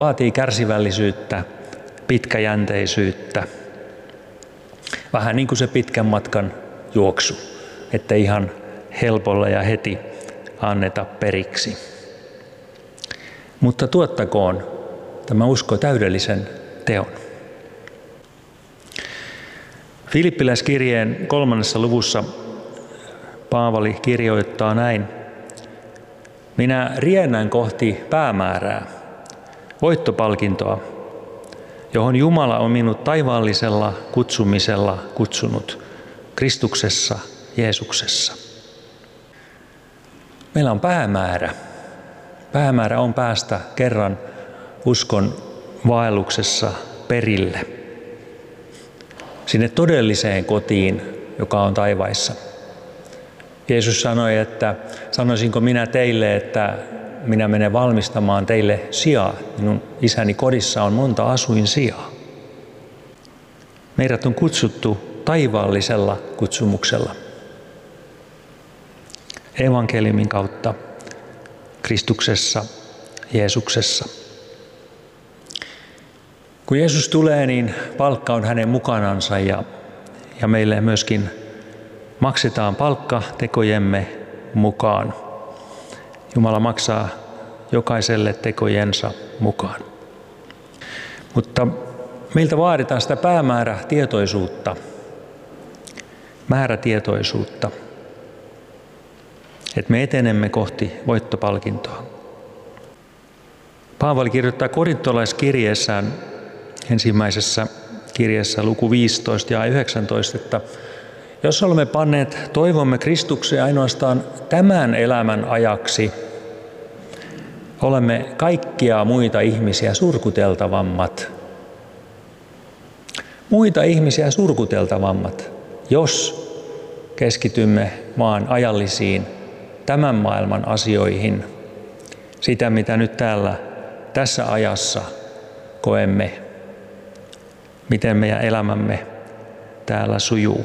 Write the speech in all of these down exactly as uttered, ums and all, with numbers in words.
Vaatii kärsivällisyyttä, pitkäjänteisyyttä. Vähän niin kuin se pitkän matkan juoksu, että ihan helpolla ja heti anneta periksi. Mutta tuottakoon tämä usko täydellisen teon. Filippiläiskirjeen kolmannessa luvussa Paavali kirjoittaa näin: minä riennän kohti päämäärää, voittopalkintoa, johon Jumala on minut taivaallisella kutsumisella kutsunut Kristuksessa Jeesuksessa. Meillä on päämäärä. Päämäärä on päästä kerran uskon vaelluksessa perille, sinne todelliseen kotiin, joka on taivaissa. Jeesus sanoi, että sanoisinko minä teille, että minä menen valmistamaan teille sijaa. Minun isäni kodissa on monta asuinsijaa. Meidät on kutsuttu taivaallisella kutsumuksella. Evankeliumin kautta Kristuksessa, Jeesuksessa. Kun Jeesus tulee, niin palkka on hänen mukanansa ja, ja meille myöskin maksetaan palkka tekojemme mukaan. Jumala maksaa jokaiselle tekojensa mukaan. Mutta meiltä vaaditaan sitä päämäärätietoisuutta, määrätietoisuutta, että me etenemme kohti voittopalkintoa. Paavali kirjoittaa korintolaiskirjeessään ensimmäisessä kirjassa luku viisitoista ja yhdeksäntoista, että jos olemme panneet toivomme Kristukseen ainoastaan tämän elämän ajaksi, olemme kaikkia muita ihmisiä surkuteltavammat. Muita ihmisiä surkuteltavammat, jos keskitymme maan ajallisiin tämän maailman asioihin, sitä mitä nyt täällä tässä ajassa koemme, miten meidän elämämme täällä sujuu.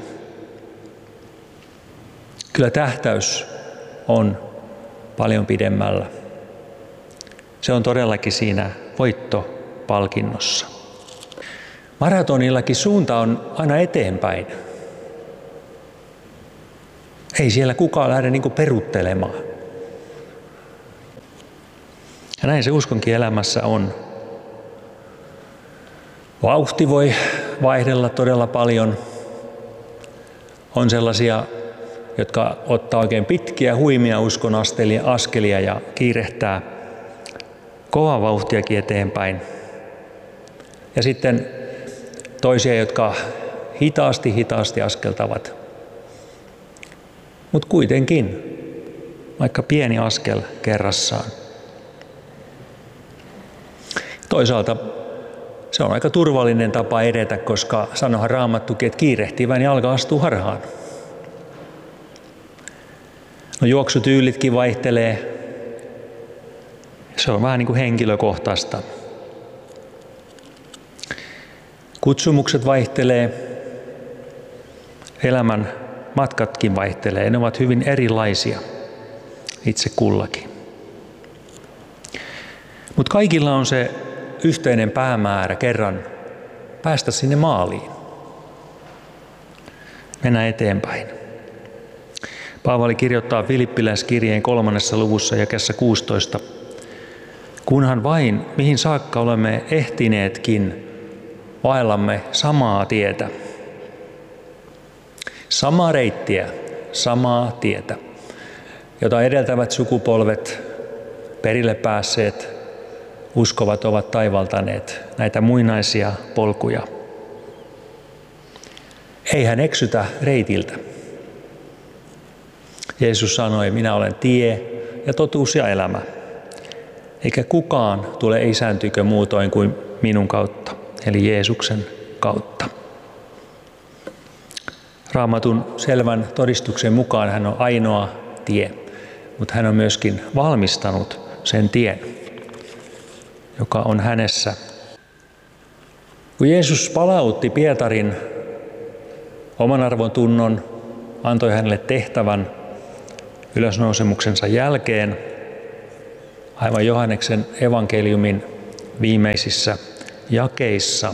Kyllä tähtäys on paljon pidemmällä. Se on todellakin siinä voittopalkinnossa. Maratonillakin suunta on aina eteenpäin. Ei siellä kukaan lähde niin kuin peruuttelemaan. Ja näin se uskonkin elämässä on. Vauhti voi vaihdella todella paljon. On sellaisia, jotka ottaa oikein pitkiä, huimia uskon askelia ja kiirehtää kovaa vauhtiakin eteenpäin. Ja sitten toisia, jotka hitaasti, hitaasti askeltavat. Mutta kuitenkin, vaikka pieni askel kerrassaan. Toisaalta se on aika turvallinen tapa edetä, koska sanohan Raamattukin, että kiirehtivän jalka astuu harhaan. No juoksutyylitkin vaihtelee. Se on vähän niin kuin henkilökohtaista. Kutsumukset vaihtelee. Elämän matkatkin vaihtelee. Ne ovat hyvin erilaisia itse kullakin. Mutta kaikilla on se yhteinen päämäärä kerran päästä sinne maaliin. Mennä eteenpäin. Paavali kirjoittaa Filippiläiskirjeen kolmannessa luvussa jakeessa kuusitoista. Kunhan vain, mihin saakka olemme ehtineetkin, vaellamme samaa tietä. Samaa reittiä, samaa tietä, jota edeltävät sukupolvet, perille päässeet, uskovat ovat taivaltaneet näitä muinaisia polkuja. Ei hän eksytä reitiltä. Jeesus sanoi, minä olen tie ja totuus ja elämä. Eikä kukaan tule isän tykö muutoin kuin minun kautta, eli Jeesuksen kautta. Raamatun selvän todistuksen mukaan hän on ainoa tie, mutta hän on myöskin valmistanut sen tien, joka on hänessä. Kun Jeesus palautti Pietarin oman arvon tunnon, antoi hänelle tehtävän ylösnousemuksensa jälkeen, aivan Johanneksen evankeliumin viimeisissä jakeissa,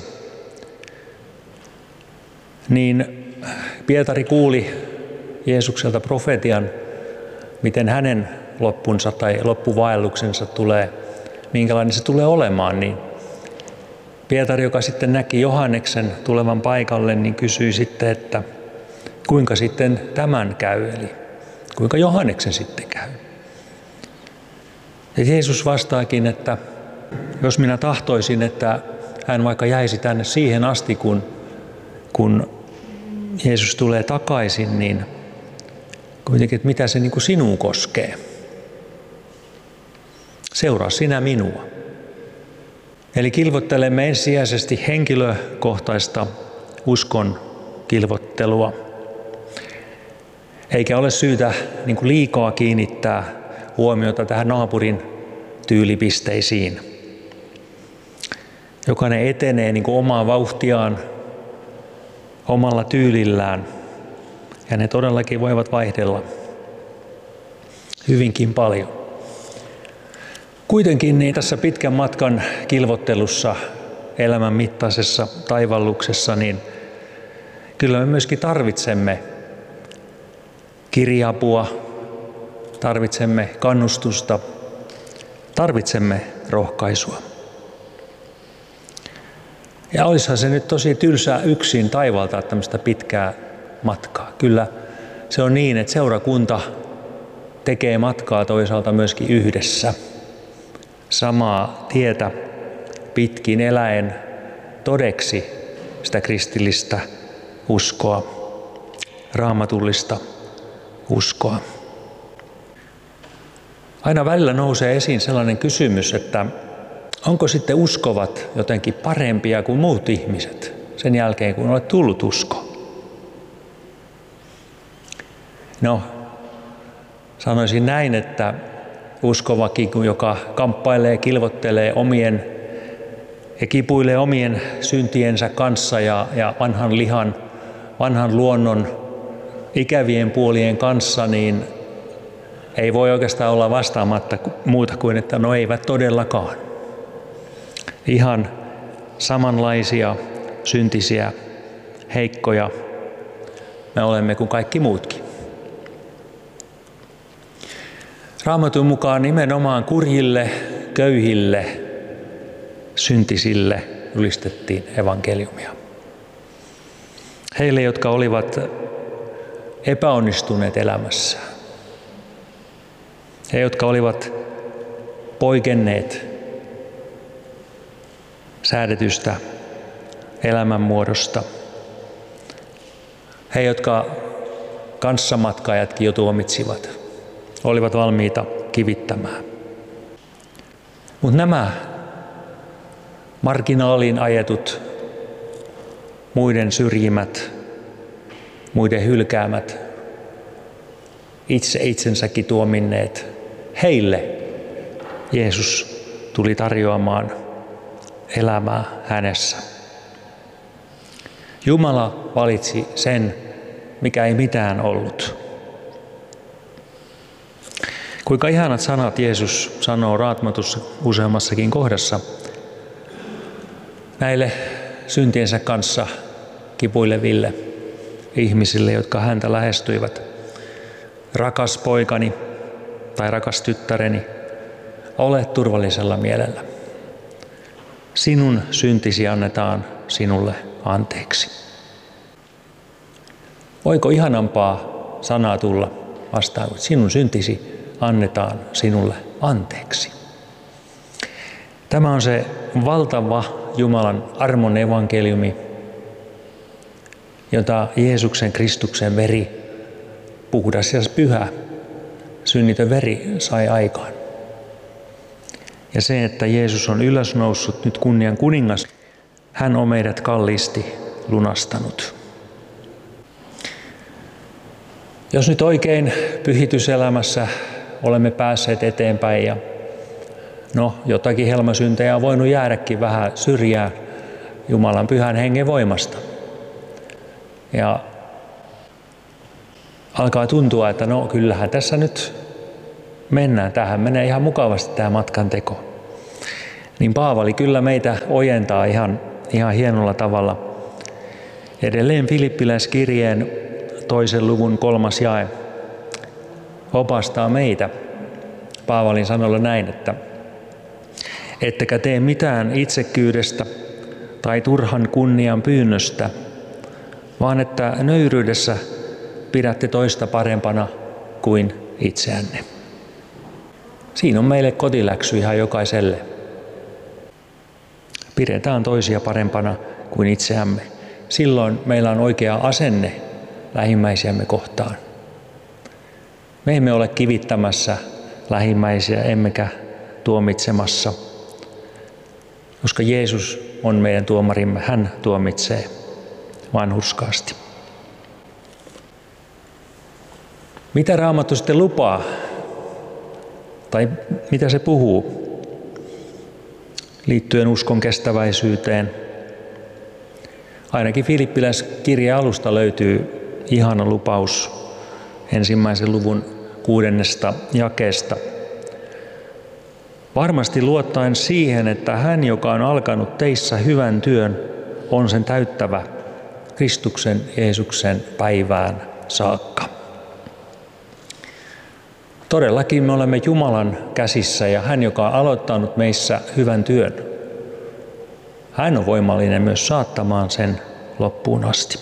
niin Pietari kuuli Jeesukselta profetian, miten hänen loppunsa tai loppuvaelluksensa tulee, minkälainen se tulee olemaan, niin Pietari, joka sitten näki Johanneksen tulevan paikalle, niin kysyi sitten, että kuinka sitten tämän käy, eli kuinka Johanneksen sitten käy. Ja Jeesus vastaakin, että jos minä tahtoisin, että hän vaikka jäisi tänne siihen asti, kun, kun Jeesus tulee takaisin, niin kuitenkin, että mitä se niin kuin sinuun koskee. Seuraa sinä minua. Eli kilvottelemme ensisijaisesti henkilökohtaista uskon kilvottelua. Eikä ole syytä niin kuin liikaa kiinnittää huomiota tähän naapurin tyylipisteisiin. Jokainen etenee niin kuin omaa vauhtiaan, omalla tyylillään, ja ne todellakin voivat vaihdella hyvinkin paljon. Kuitenkin niin tässä pitkän matkan kilvottelussa, elämän mittaisessa taivalluksessa, niin kyllä me myöskin tarvitsemme kirja-apua, tarvitsemme kannustusta, tarvitsemme rohkaisua. Ja olisihan se nyt tosi tylsää yksin taivaltaa tämmöistä pitkää matkaa. Kyllä se on niin, että seurakunta tekee matkaa toisaalta myöskin yhdessä. Samaa tietä pitkin eläen todeksi sitä kristillistä uskoa, raamatullista uskoa. Aina välillä nousee esiin sellainen kysymys, että onko sitten uskovat jotenkin parempia kuin muut ihmiset sen jälkeen, kun olet tullut usko? No, sanoisin näin, että uskovakin, joka kamppailee, kilvottelee omien ja kipuilee omien syntiensä kanssa ja, ja vanhan lihan, vanhan luonnon ikävien puolien kanssa, niin ei voi oikeastaan olla vastaamatta muuta kuin, että no eivät todellakaan. Ihan samanlaisia syntisiä, heikkoja me olemme kuin kaikki muutkin. Raamatun mukaan nimenomaan kurjille, köyhille, syntisille julistettiin evankeliumia. Heille, jotka olivat epäonnistuneet elämässään. He, jotka olivat poikenneet säädetystä elämänmuodosta. He, jotka kanssamatkaajatkin jo tuomitsivat, olivat valmiita kivittämään. Mutta nämä marginaaliin ajetut, muiden syrjimät, muiden hylkäämät, itse itsensäkin tuominneet, heille Jeesus tuli tarjoamaan elämää hänessä. Jumala valitsi sen, mikä ei mitään ollut. Kuinka ihanat sanat Jeesus sanoo Raamatussa useammassakin kohdassa näille syntiensä kanssa kipuileville ihmisille, jotka häntä lähestyivät. Rakas poikani tai rakas tyttäreni, ole turvallisella mielellä. Sinun syntisi annetaan sinulle anteeksi. Voiko ihanampaa sanaa tulla vastaan, että sinun syntisi annetaan sinulle anteeksi? Tämä on se valtava Jumalan armon evankeliumi, jota Jeesuksen Kristuksen veri, puhdas ja pyhä, synnitön veri sai aikaan. Ja se, että Jeesus on ylösnoussut nyt kunnian kuningas, hän on meidät kalliisti lunastanut. Jos nyt oikein pyhityselämässä olemme päässeet eteenpäin ja no, jotakin helmasyntejä on voinut jäädäkin vähän syrjään Jumalan pyhän hengen voimasta. Ja alkaa tuntua, että no kyllähän tässä nyt mennään. Tähän menee ihan mukavasti tämä matkan teko. Niin Paavali kyllä meitä ojentaa ihan, ihan hienolla tavalla. Edelleen Filippiläiskirjeen toisen luvun kolmas jae opastaa meitä Paavalin sanoilla näin, että ettekä tee mitään itsekkyydestä tai turhan kunnian pyynnöstä, vaan että nöyryydessä pidätte toista parempana kuin itseänne. Siinä on meille kotiläksy ihan jokaiselle. Pidetään toisia parempana kuin itseämme. Silloin meillä on oikea asenne lähimmäisiämme kohtaan. Me emme ole kivittämässä lähimmäisiä emmekä tuomitsemassa, koska Jeesus on meidän tuomarimme, hän tuomitsee vanhurskaasti. Mitä Raamattu sitten lupaa? Tai mitä se puhuu liittyen uskon kestäväisyyteen? Ainakin Filippiläiskirjan alusta löytyy ihana lupaus ensimmäisen luvun kuudennesta jakeesta. Varmasti luottaen siihen, että hän, joka on alkanut teissä hyvän työn, on sen täyttävä Kristuksen Jeesuksen päivään saakka. Todellakin me olemme Jumalan käsissä ja hän, joka on aloittanut meissä hyvän työn, hän on voimallinen myös saattamaan sen loppuun asti.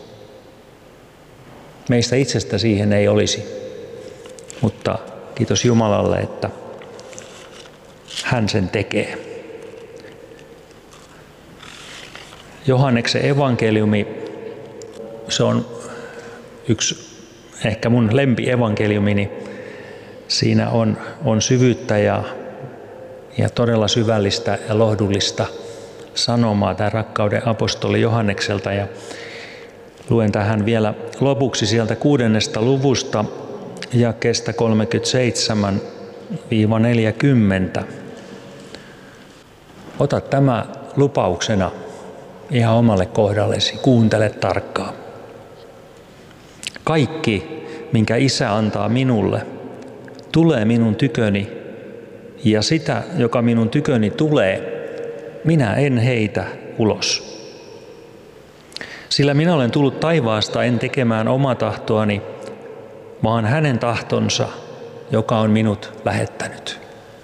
Meistä itsestä siihen ei olisi, mutta kiitos Jumalalle, että hän sen tekee. Johanneksen evankeliumi, se on yksi ehkä mun lempievankeliumini. Siinä on, on syvyyttä ja, ja todella syvällistä ja lohdullista sanomaa tämän rakkauden apostoli Johannekselta. Ja luen tähän vielä lopuksi sieltä kuudennesta luvusta jakeesta kolmekymmentäseitsemän neljäkymmentä. Ota tämä lupauksena ihan omalle kohdallesi, kuuntele tarkkaan. Kaikki, minkä Isä antaa minulle, tulee minun tyköni, ja sitä, joka minun tyköni tulee, minä en heitä ulos. Sillä minä olen tullut taivaasta en tekemään omaa tahtoani, vaan hänen tahtonsa, joka on minut lähettänyt.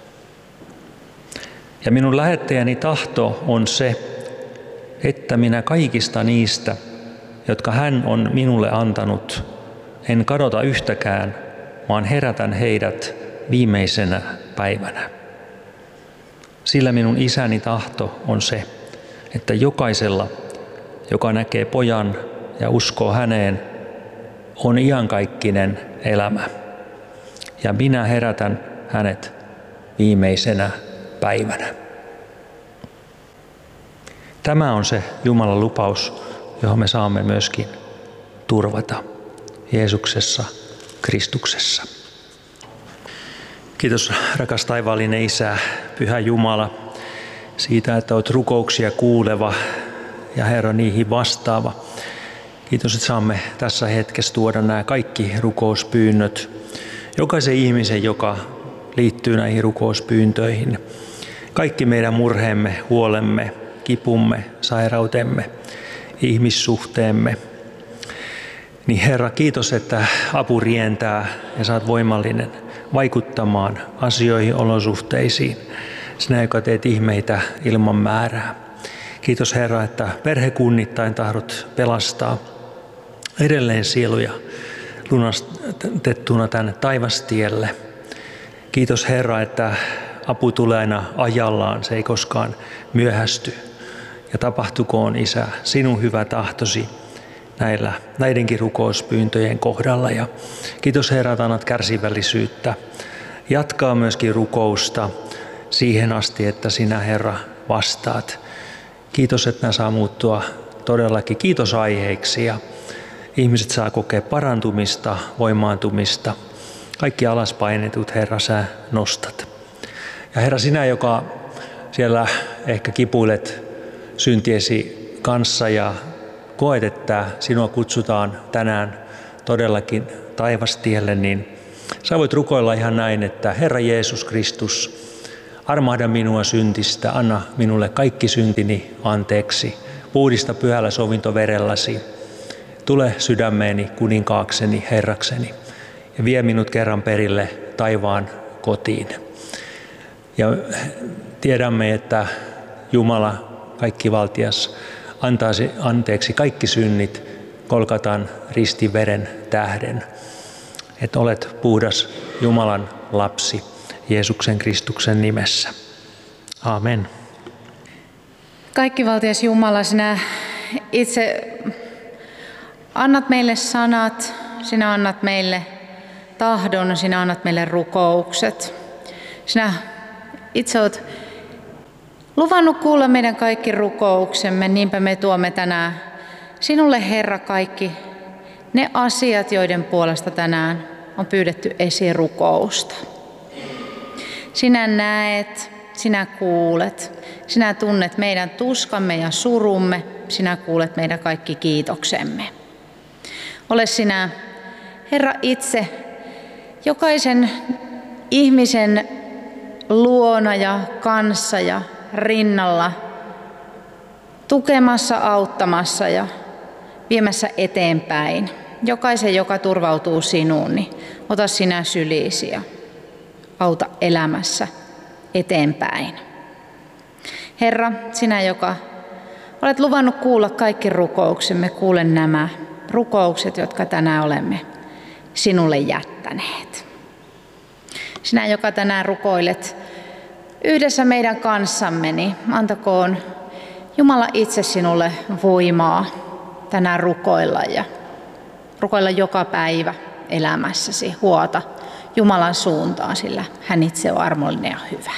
Ja minun lähettäjäni tahto on se, että minä kaikista niistä, jotka hän on minulle antanut, en kadota yhtäkään, vaan herätän heidät viimeisenä päivänä. Sillä minun isäni tahto on se, että jokaisella, joka näkee pojan ja uskoo häneen, on iankaikkinen elämä. Ja minä herätän hänet viimeisenä päivänä. Tämä on se Jumalan lupaus, johon me saamme myöskin turvata Jeesuksessa, Kristuksessa. Kiitos rakas taivaallinen Isä, Pyhä Jumala, siitä, että olet rukouksia kuuleva ja Herra niihin vastaava. Kiitos, että saamme tässä hetkessä tuoda nämä kaikki rukouspyynnöt, jokaisen ihmisen, joka liittyy näihin rukouspyyntöihin. Kaikki meidän murheemme, huolemme, kipumme, sairautemme, ihmissuhteemme. Niin Herra, kiitos, että apu rientää ja sä oot voimallinen vaikuttamaan asioihin, olosuhteisiin. Sinä, joka teet ihmeitä ilman määrää. Kiitos Herra, että perhekunnittain tahdot pelastaa edelleen sieluja lunastettuna tänne taivastielle. Kiitos Herra, että apu tulee aina ajallaan, se ei koskaan myöhästy. Ja tapahtukoon, Isä, sinun hyvä tahtosi näillä, näidenkin rukouspyyntöjen kohdalla. Ja kiitos Herra, että annat kärsivällisyyttä. Jatkaa myöskin rukousta siihen asti, että sinä Herra vastaat. Kiitos, että nämä saa muuttua todellakin kiitosaiheiksi ja ihmiset saa kokea parantumista, voimaantumista. Kaikki alaspainetut, Herra, sä nostat. Ja Herra, sinä, joka siellä ehkä kipuilet syntiesi kanssa ja koet, että sinua kutsutaan tänään todellakin taivastielle, niin sä voit rukoilla ihan näin, että Herra Jeesus Kristus, armahda minua syntistä, anna minulle kaikki syntini anteeksi. Puhdista pyhällä sovintoverelläsi. Tule sydämeeni, kuninkaakseni, herrakseni, ja vie minut kerran perille taivaan kotiin. Ja tiedämme, että Jumala, kaikkivaltias, antaa anteeksi kaikki synnit Golgatan ristiveren tähden. Että olet puhdas Jumalan lapsi Jeesuksen Kristuksen nimessä. Aamen. Kaikkivaltias Jumala, sinä itse annat meille sanat, sinä annat meille tahdon, sinä annat meille rukoukset. Sinä itse olet luvannut kuulla meidän kaikki rukouksemme, niinpä me tuomme tänään sinulle, Herra, kaikki ne asiat, joiden puolesta tänään on pyydetty esirukousta. Sinä näet, sinä kuulet, sinä tunnet meidän tuskamme ja surumme, sinä kuulet meidän kaikki kiitoksemme. Ole sinä, Herra, itse jokaisen ihmisen luona ja kanssa ja rinnalla, tukemassa, auttamassa ja viemässä eteenpäin. Jokaisen, joka turvautuu sinuun, niin ota sinä syliisi ja auta elämässä eteenpäin. Herra, sinä, joka olet luvannut kuulla kaikki rukouksemme, kuule nämä rukoukset, jotka tänään olemme sinulle jättäneet. Sinä, joka tänään rukoilet yhdessä meidän kanssamme, niin antakoon Jumala itse sinulle voimaa tänään rukoilla ja rukoilla joka päivä elämässäsi, huota Jumalan suuntaan, sillä hän itse on armollinen ja hyvä.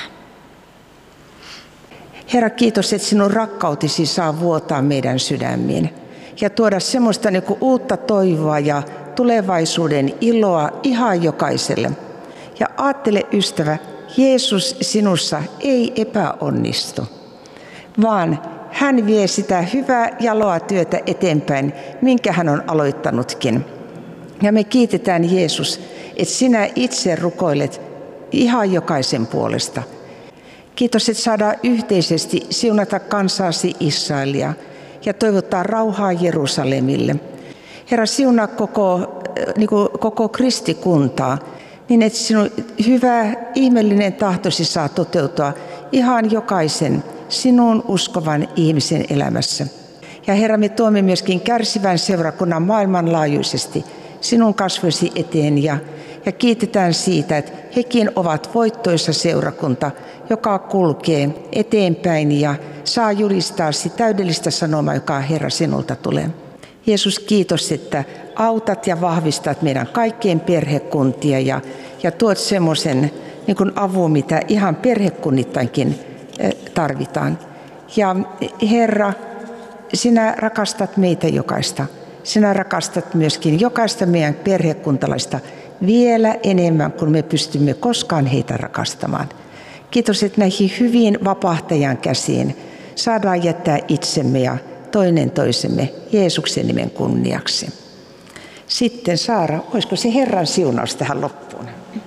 Herra, kiitos, että sinun rakkautesi saa vuotaa meidän sydämiin ja tuoda semmoista niin kuin uutta toivoa ja tulevaisuuden iloa ihan jokaiselle. Ja ajattele, ystävä, Jeesus sinussa ei epäonnistu, vaan hän vie sitä hyvää jaloa työtä eteenpäin, minkä hän on aloittanutkin. Ja me kiitetään, Jeesus, että sinä itse rukoilet ihan jokaisen puolesta. Kiitos, että saadaan yhteisesti siunata kansaasi Israelia ja toivottaa rauhaa Jerusalemille. Herra, siunaa koko, niin kuin koko kristikuntaa, niin että sinun hyvä, ihmeellinen tahtosi saa toteutua ihan jokaisen sinun uskovan ihmisen elämässä. Ja Herra, me tuomme myöskin kärsivän seurakunnan maailmanlaajuisesti sinun kasvoisi eteen ja, ja kiitetään siitä, että hekin ovat voittoisa seurakunta, joka kulkee eteenpäin ja saa julistaa sitä täydellistä sanomaa, joka Herra sinulta tulee. Jeesus, kiitos, että autat ja vahvistat meidän kaikkien perhekuntia ja, ja tuot semmoisen niin kuin avun, mitä ihan perhekunnittainkin tarvitaan. Ja Herra, sinä rakastat meitä jokaista. Sinä rakastat myöskin jokaista meidän perhekuntalaista vielä enemmän kuin me pystymme koskaan heitä rakastamaan. Kiitos, että näihin hyvin vapahtajan käsiin saadaan jättää itsemme ja toinen toisemme Jeesuksen nimen kunniaksi. Sitten Saara, olisiko se Herran siunaus tähän loppuun?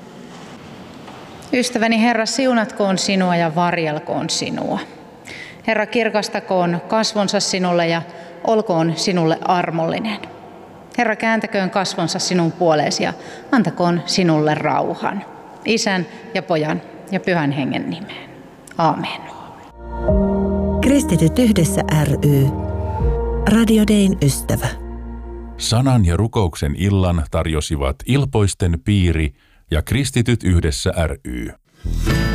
Ystäväni Herra, siunatkoon sinua ja varjelkoon sinua. Herra, kirkastakoon kasvonsa sinulle ja olkoon sinulle armollinen. Herra, kääntäköön kasvonsa sinun puoleesi ja antakoon sinulle rauhan. Isän ja Pojan ja Pyhän Hengen nimeen. Aamen. Kristityt yhdessä ry. Radio Dayn ystävä. Sanan ja rukouksen illan tarjosivat Ilpoisten piiri ja Kristityt yhdessä ry.